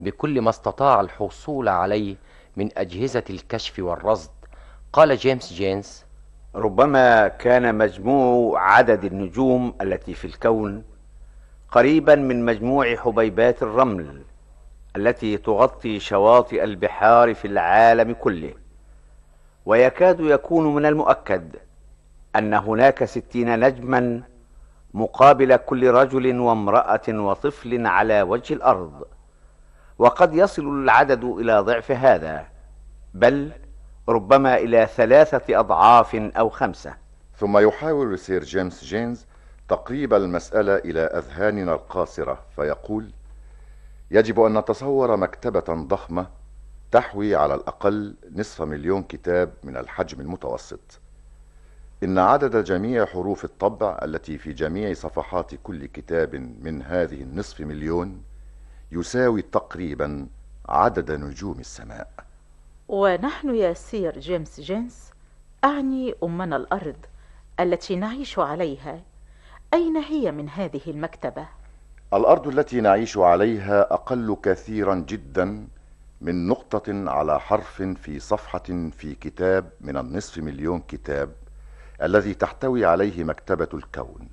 بكل ما استطاع الحصول عليه من أجهزة الكشف والرصد. قال جيمس جينز: ربما كان مجموع عدد النجوم التي في الكون قريبا من مجموع حبيبات الرمل التي تغطي شواطئ البحار في العالم كله، ويكاد يكون من المؤكد أن هناك 60 نجما مقابل كل رجل وامرأة وطفل على وجه الأرض، وقد يصل العدد إلى ضعف هذا، بل ربما إلى 3 أضعاف أو 5. ثم يحاول سير جيمس جينز تقريب المسألة إلى أذهاننا القاصرة فيقول: يجب أن نتصور مكتبة ضخمة تحوي على الأقل 500,000 كتاب من الحجم المتوسط. إن عدد جميع حروف الطبع التي في جميع صفحات كل كتاب من هذه 500,000,000 يساوي تقريبا عدد نجوم السماء. ونحن يا سير جيمس جينز، أعني أمنا الأرض التي نعيش عليها، أين هي من هذه المكتبة؟ الأرض التي نعيش عليها أقل كثيرا جدا من نقطة على حرف في صفحة في كتاب من 500,000,000 كتاب الذي تحتوي عليه مكتبة الكون.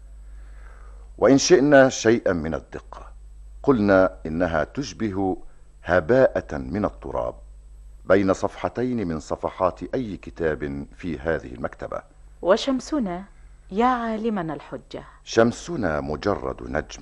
وإن شئنا شيئا من الدقة قلنا إنها تشبه هباءة من التراب بين صفحتين من صفحات أي كتاب في هذه المكتبة. وشمسنا يا عالمنا الحجة؟ شمسنا مجرد نجم،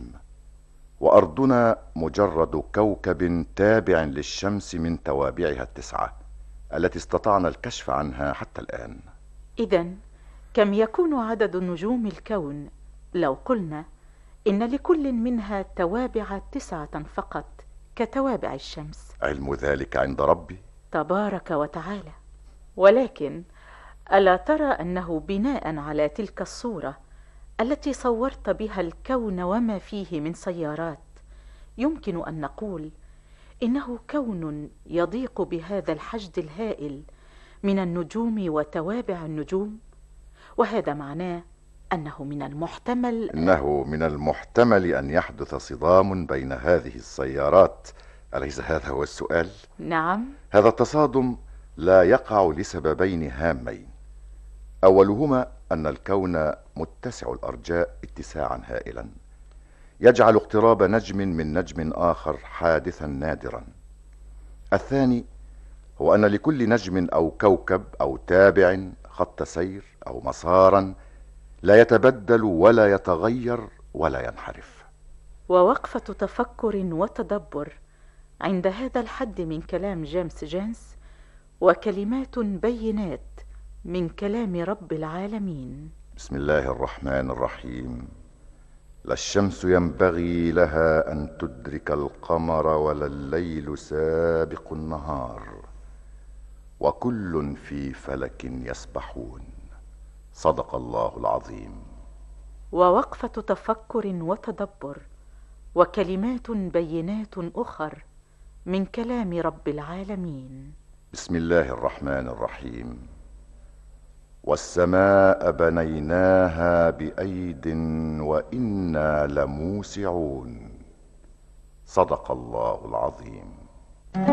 وأرضنا مجرد كوكب تابع للشمس من توابعها ال9 التي استطعنا الكشف عنها حتى الآن. إذن كم يكون عدد نجوم الكون لو قلنا إن لكل منها توابع 9 فقط كتوابع الشمس؟ علم ذلك عند ربي تبارك وتعالى. ولكن ألا ترى أنه بناء على تلك الصورة التي صورت بها الكون وما فيه من سيارات، يمكن أن نقول إنه كون يضيق بهذا الحشد الهائل من النجوم وتوابع النجوم؟ وهذا معناه إنه من المحتمل أن يحدث صدام بين هذه السيارات، أليس هذا هو السؤال؟ نعم. هذا التصادم لا يقع لسببين هامين. أولهما أن الكون متسع الأرجاء اتساعا هائلا يجعل اقتراب نجم من نجم آخر حادثا نادرا. الثاني هو أن لكل نجم أو كوكب أو تابع خط سير أو مسارا لا يتبدل ولا يتغير ولا ينحرف. ووقفة تفكر وتدبر عند هذا الحد من كلام جيمس جينز، وكلمات بينات من كلام رب العالمين. بسم الله الرحمن الرحيم. لا الشمس ينبغي لها أن تدرك القمر ولا الليل سابق النهار وكل في فلك يسبحون. صدق الله العظيم. ووقفة تفكر وتدبر وكلمات بينات أخر من كلام رب العالمين. بسم الله الرحمن الرحيم. والسماء بنيناها بأيد وإنا لموسعون. صدق الله العظيم.